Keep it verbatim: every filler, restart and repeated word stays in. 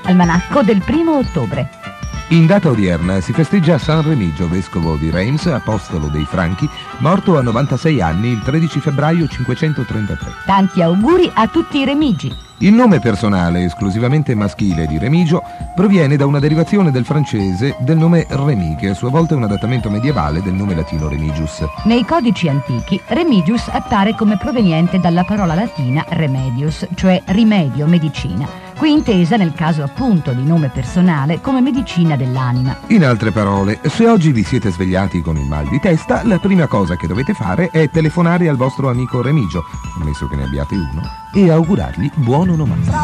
Almanacco del primo ottobre. In data odierna si festeggia San Remigio, vescovo di Reims, apostolo dei Franchi, morto a novantasei anni il tredici febbraio cinquecentotrentatré. Tanti auguri a tutti i remigi. Il nome personale, esclusivamente maschile di Remigio, proviene da una derivazione del francese del nome Remy, che a sua volta è un adattamento medievale del nome latino Remigius. Nei codici antichi, Remigius appare come proveniente dalla parola latina remedius, cioè rimedio, medicina, qui intesa nel caso appunto di nome personale come medicina dell'anima. In altre parole, se oggi vi siete svegliati con il mal di testa, la prima cosa che dovete fare è telefonare al vostro amico Remigio, ammesso che ne abbiate uno, e augurargli buon onomastico.